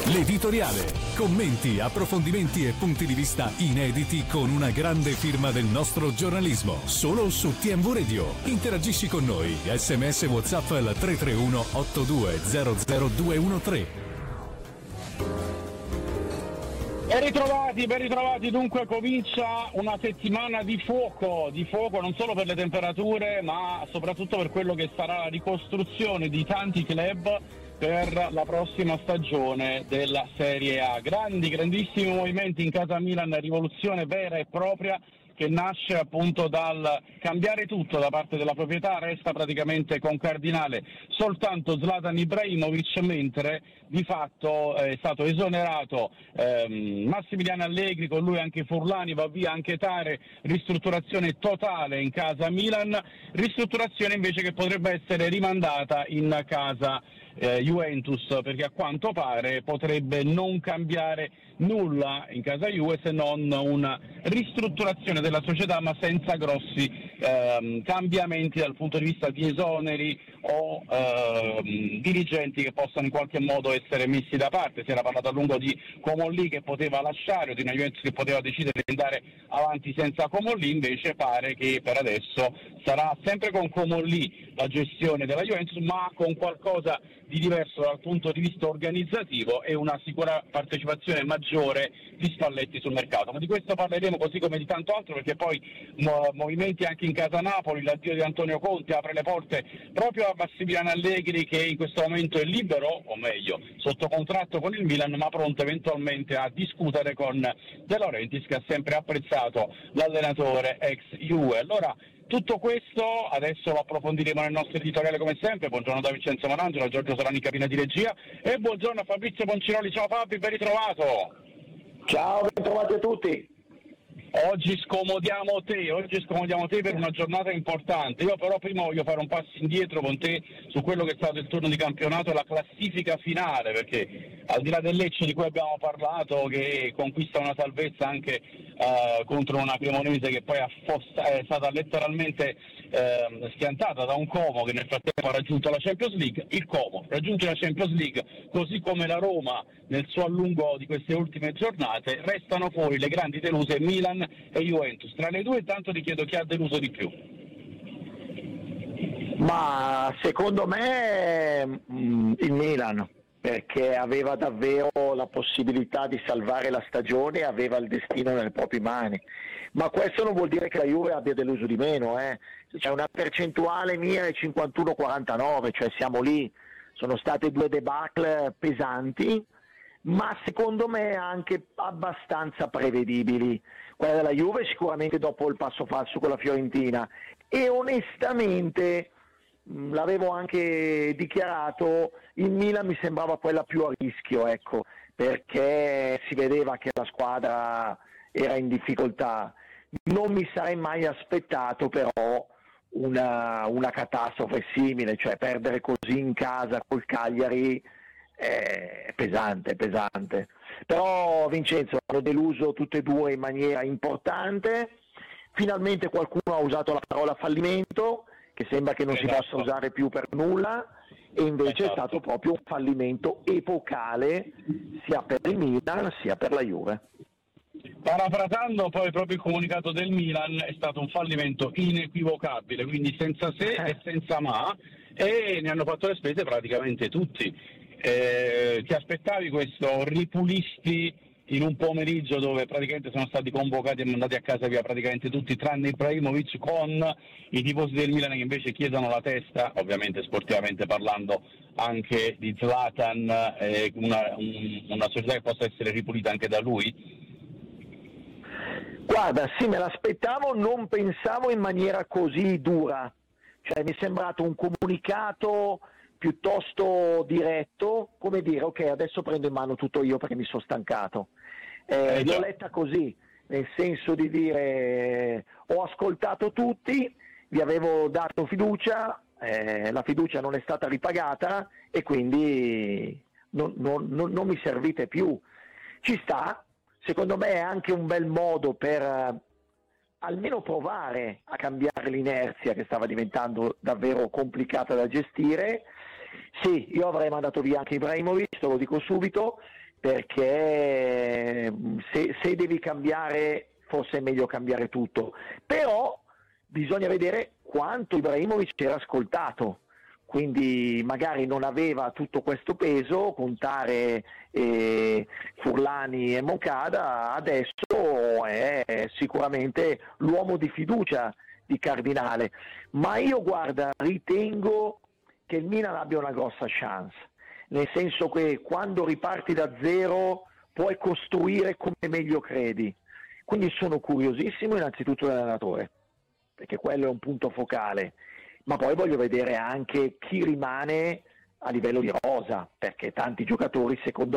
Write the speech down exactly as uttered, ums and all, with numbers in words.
L'editoriale. Commenti, approfondimenti e punti di vista inediti con una grande firma del nostro giornalismo. Solo su T M V Radio. Interagisci con noi. Sms WhatsApp al tre tre uno otto due zero zero due uno tre. Ben ritrovati, ben ritrovati, dunque comincia una settimana di fuoco, di fuoco non solo per le temperature ma soprattutto per quello che sarà la ricostruzione di tanti club per la prossima stagione della Serie A. Grandi, grandissimi movimenti in casa Milan, rivoluzione vera e propria che nasce appunto dal cambiare tutto da parte della proprietà. Resta praticamente con Cardinale soltanto Zlatan Ibrahimovic, mentre di fatto è stato esonerato ehm, Massimiliano Allegri, con lui anche Furlani, va via anche Tare, ristrutturazione totale in casa Milan, ristrutturazione invece che potrebbe essere rimandata in casa eh, Juventus, perché a quanto pare potrebbe non cambiare nulla in casa Juve se non una ristrutturazione della società ma senza grossi ehm, cambiamenti dal punto di vista di esoneri o ehm, dirigenti che possano in qualche modo essere messi da parte. Si era parlato a lungo di Comolli che poteva lasciare o di una Juventus che poteva decidere di andare avanti senza Comolli, invece pare che per adesso sarà sempre con Comolli la gestione della Juventus ma con qualcosa di diverso dal punto di vista organizzativo e una sicura partecipazione maggiore di Spalletti sul mercato. Ma di questo parleremo, così come di tanto altro, perché poi mo- movimenti anche in casa Napoli, l'addio di Antonio Conte apre le porte proprio a Massimiliano Allegri, che in questo momento è libero, o meglio sotto contratto con il Milan, ma pronto eventualmente a discutere con De Laurentiis, che ha sempre apprezzato l'allenatore ex Juve. Allora, tutto questo adesso lo approfondiremo nel nostro editoriale come sempre. Buongiorno da Vincenzo Manangelo, Giorgio Solani in cabina di regia e buongiorno a Fabrizio Poncinoli. Ciao Fabi, ben ritrovato. Ciao, ben trovati a tutti. Oggi scomodiamo te, oggi scomodiamo te per una giornata importante. Io però prima voglio fare un passo indietro con te su quello che è stato il turno di campionato e la classifica finale, perché al di là del Lecce di cui abbiamo parlato, che conquista una salvezza anche eh, contro una Cremonese che poi affossa, è stata letteralmente eh, schiantata da un Como che nel frattempo ha raggiunto la Champions League, il Como raggiunge la Champions League così come la Roma nel suo allungo di queste ultime giornate. Restano fuori le grandi deluse Milan e Juventus. Tra le due intanto ti chiedo chi ha deluso di più. Ma secondo me mh, il Milan, perché aveva davvero la possibilità di salvare la stagione, aveva il destino nelle proprie mani. Ma questo non vuol dire che la Juve abbia deluso di meno, eh. C'è una percentuale mia è cinquantuno quarantanove, cioè siamo lì. Sono state due debacle pesanti, ma secondo me anche abbastanza prevedibili. Quella della Juve sicuramente dopo il passo falso con la Fiorentina, e onestamente mh, l'avevo anche dichiarato, il Milan mi sembrava quella più a rischio, ecco, perché si vedeva che la squadra era in difficoltà. Non mi sarei mai aspettato però una, una catastrofe simile, cioè perdere così in casa col Cagliari è pesante, pesante. Però Vincenzo, hanno deluso tutte e due in maniera importante. Finalmente qualcuno ha usato la parola fallimento, che sembra che non esatto. si possa usare più per nulla, e invece esatto. è stato proprio un fallimento epocale sia per il Milan sia per la Juve. Parafrasando poi proprio il comunicato del Milan, è stato un fallimento inequivocabile, quindi senza se e senza ma, e ne hanno fatto le spese praticamente tutti. Eh, ti aspettavi questo ripulisti in un pomeriggio dove praticamente sono stati convocati e mandati a casa via praticamente tutti tranne Ibrahimovic, con i tifosi del Milan che invece chiedono la testa, ovviamente sportivamente parlando, anche di Zlatan, eh, una, un, una società che possa essere ripulita anche da lui? Guarda, sì, me l'aspettavo, non pensavo in maniera così dura, cioè mi è sembrato un comunicato piuttosto diretto, come dire ok, adesso prendo in mano tutto io perché mi sono stancato. Eh, eh, l'ho letta così, nel senso di dire ho ascoltato tutti, vi avevo dato fiducia, eh, la fiducia non è stata ripagata e quindi non, non, non, non mi servite più. Ci sta, secondo me è anche un bel modo per eh, almeno provare a cambiare l'inerzia che stava diventando davvero complicata da gestire. Sì, io avrei mandato via anche Ibrahimovic, te lo dico subito, perché se, se devi cambiare forse è meglio cambiare tutto, però bisogna vedere quanto Ibrahimovic era ascoltato, quindi magari non aveva tutto questo peso, contare eh, Furlani e Moncada, adesso è sicuramente l'uomo di fiducia di Cardinale, ma io guarda ritengo che il Milan abbia una grossa chance, nel senso che quando riparti da zero puoi costruire come meglio credi, quindi sono curiosissimo innanzitutto dell'allenatore, perché quello è un punto focale, ma poi voglio vedere anche chi rimane a livello di rosa, perché tanti giocatori secondo